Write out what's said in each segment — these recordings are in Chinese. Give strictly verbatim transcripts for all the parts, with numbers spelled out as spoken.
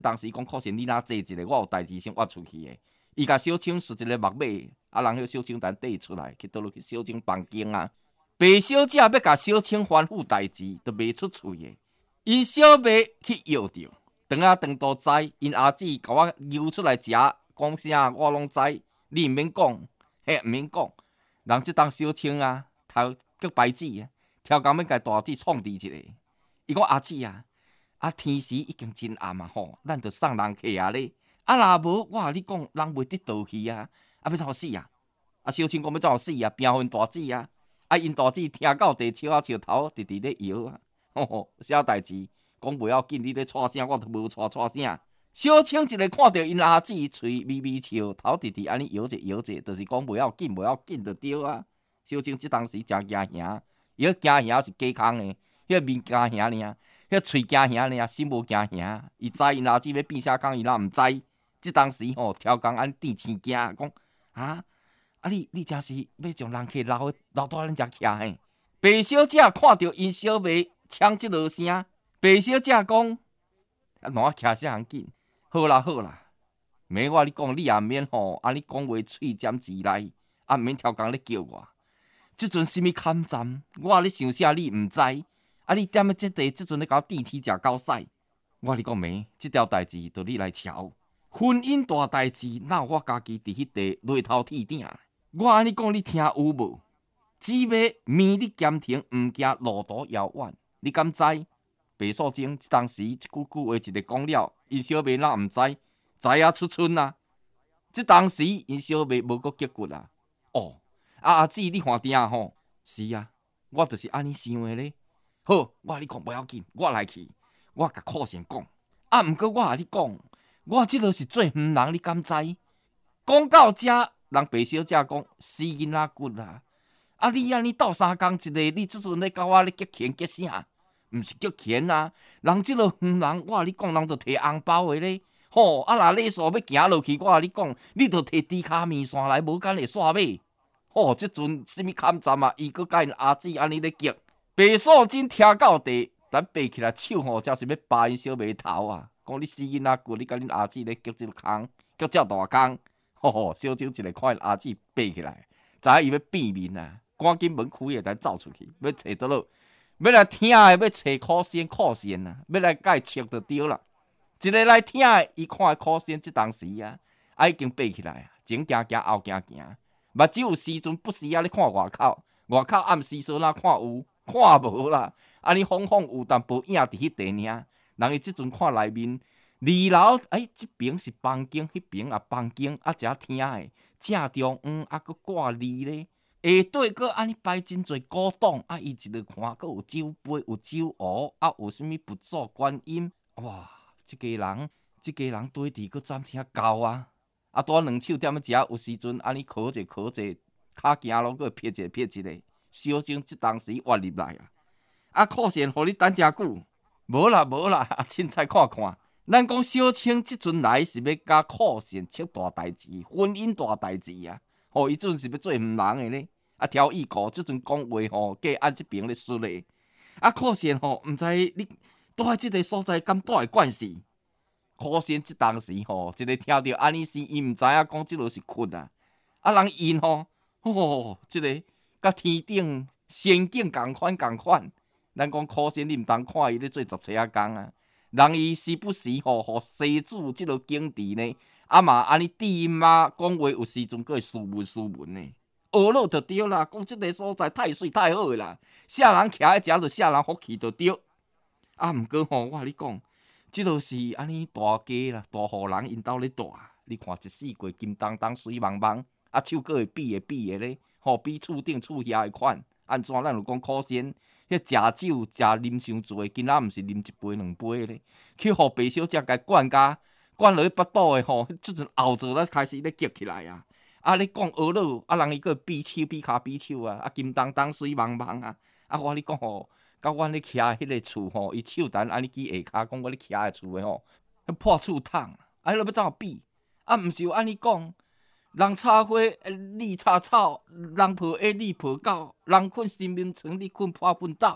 当时讲，可是你若坐一个，我有代志先挖出去的。伊甲小青输一个木马，啊，人迄小青等缀出来，去倒落去小青房间啊。白小姐要甲小青吩咐代志，都袂出喙的。因小妹去摇着，长啊长都知，因阿姊甲我揪出来食，讲啥我拢知，你毋免讲，嘿，毋免讲。人即当小青啊，头叫白纸啊，超工要甲大姊创治一个。伊讲阿姊啊，啊天时已经真暗啊吼，咱着送人客啊咧。啊若无，我甲你讲，人袂得倒去啊，啊要怎么死啊？啊小青讲要怎么死啊？拼婚大姊啊，啊因大姊听到地笑啊笑头，直直咧摇啊。吼吼，啥代志？讲袂要紧，你咧吵啥，我都无吵吵啥。小青一个看到因阿姊嘴微微笑，头直直安尼摇者摇者，就是讲袂要紧，袂要紧就对啊。小青即当时真惊吓，伊个惊吓是假空的，迄个面惊吓尔，迄个喙惊吓尔，心无惊吓。伊知因阿姊要变啥空，伊若毋知。即当时吼，超工安地生惊，讲啊啊你你真是要将人客留留到咱遮徛嘿。白小姐看到因小妹。呛即落声，白小姐讲：“啊，哪徛啥样紧？好啦好啦，免我你讲，你也免吼，安尼讲话喙尖舌利，啊，毋免超工咧叫我。即阵什物坎站，我咧想啥你毋知？啊，你踮咧即地，即阵咧搞地铁食狗屎。我你讲没，即条代志就你来瞧。婚姻大代志，哪有我家己伫迄地犁头铁鼎？我安尼讲，你听有无？只要面你坚挺，毋惊路途遥远。”你敢知？白素贞当时一句句话一个讲了，因小妹哪毋知？知影出春啊！即当时因小妹无阁结骨啊！哦，啊阿姊你看定吼？是啊，我就是安尼想的咧。好，我你讲不要紧，我来去，我甲靠先讲。啊，毋过我甲你讲，我即落是做远人，你敢知？讲到遮，人白小姐讲死囡仔骨啊！啊，你安尼斗相共一个，你即阵咧甲我咧结拳结啥？毋是叫钱啊！人即落远人，我甲你讲，人着摕红包的咧。吼，啊，若礼数要行落去，我甲你讲，你着摕猪骹面线来，无敢会煞马。吼，即阵什物坎站啊？伊阁甲因阿姊安尼咧激。白素贞听到地，咱爬起来手吼，才是要扒因小妹头啊！讲你死囡仔骨，你甲恁阿姊咧激即个空，激遮大空。吼吼，小青一个看因阿姊爬起来，知影伊要变面啊！赶紧门开下，咱走出去，要找倒落。要来听的，要找苦仙苦仙啊！要来甲伊切就对啦。一个来听的，伊看苦仙即当时啊，啊已经爬起来啊，前行行后行行，目睭有时阵不时啊咧看外口，外口暗时阵哪看有，看无啦。安尼晃晃有淡薄影伫迄地尔，人伊即阵看内面二楼，哎，即边是房间，迄边也房间，啊遮听的正中央啊，佫挂字咧。下底佫安尼摆真侪古董，啊，伊一路看，佫有酒杯，有酒壶，啊，有啥物佛祖、观音，哇！即家人，即家人对伫佫暂听高啊！啊，拄两手踮咧食，有时阵安尼靠者靠者，骹行路佫撇一个撇一个，小青即当时活入来啊！啊，可惜互你等遮久，无啦无啦，啊，凊彩看看。咱讲小青即阵来是要甲可惜出大代志，婚姻大代志啊！吼，伊阵是要做毋人的咧，啊挑意裤，即阵讲话吼，计按即边咧说咧。啊，可惜吼，毋知你住喺即个所在，敢带关系？可惜即当时吼，一个听到安尼声，伊毋知影讲即落是困啊。啊，人因吼，吼，即、这个甲天顶仙境共款共款。咱讲可惜你毋通看伊咧做十七啊工啊。人伊时不时吼，互西主即落警示呢。啊嘛，安尼低音啊，讲话有时阵佫会斯文斯文呢。学落就对啦，讲即个所在太水太好啦，啥人徛喺遮就啥人福气就对。啊，毋过吼，我甲你讲，即落是安尼大家啦，大户人因兜咧住，你看一四季金当当、水茫茫，啊手佫会比诶比诶咧，吼比厝顶厝遐诶款。安怎咱有讲可惜，迄食酒食啉伤济，今仔毋是啉一杯两杯咧，去互白小姐甲灌甲。灌落去腹肚诶吼，即阵后座咧开始咧激起来啊！啊，咧讲学落，啊人伊个比手比骹比手啊，啊金当当水茫茫啊！啊我你讲吼，甲阮咧徛迄个厝吼，伊手单安尼举下骹，讲我咧徛诶厝诶吼，迄破厝桶，啊迄落要怎比？啊毋是有安尼讲，人插花，你插草，人抱鸭，你抱狗，人困新眠床，你困破粪斗。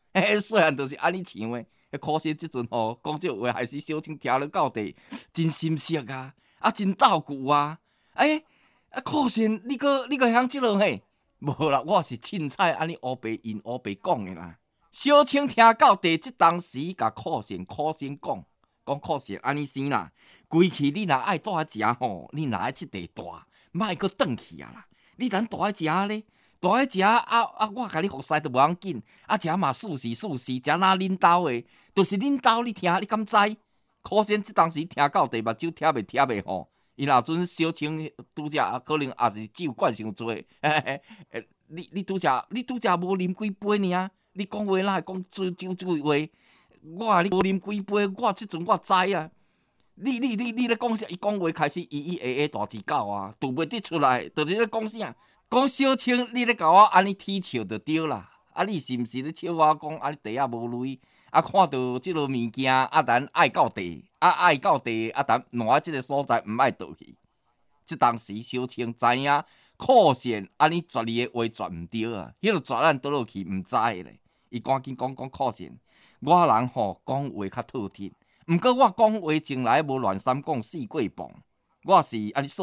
嘿，细汉就是安尼想诶。迄可惜即阵吼，讲即话还是小青听了到地，真心惜啊，啊真斗久啊。哎，啊可惜你个你个晓即落嘿，无啦，我是凊彩安尼乌白因乌白讲诶啦。小青听到地，即当时甲可惜可惜讲，讲可惜安尼生啦，规气你若爱住遐食吼，你若爱即地大，莫阁转去啊啦。你等大遐食咧。大个食啊啊！我甲你服侍都无要紧，啊食嘛舒适舒适，食哪恁兜诶，就是恁兜你听，你敢知？可惜即当时听到地目睭贴袂贴袂吼，伊若阵小青拄则可能也是酒灌伤多，嘿嘿嘿，你你拄则你拄则无啉几杯尔，你讲话哪会讲醉酒醉话？我啊你无啉几杯，我即阵我知啊。你你你你咧讲啥？伊讲话开始咿咿诶诶大字狗啊，吐袂得出来，就是咧讲啥？讲小青，你咧甲我安尼踢笑就对啦。啊，你是毋是咧笑我讲啊？你地也无镭，啊，看到即落物件，啊，咱爱到地，啊，爱到地，啊，咱挪啊即个所在，毋爱倒去。即当时小青知影，可惜安尼绝你诶话绝毋对啊，迄落绝咱倒落去毋知咧。伊赶紧讲讲可惜，我人吼讲话较透彻，毋过我讲话从来无乱三讲四过磅，我是安尼说。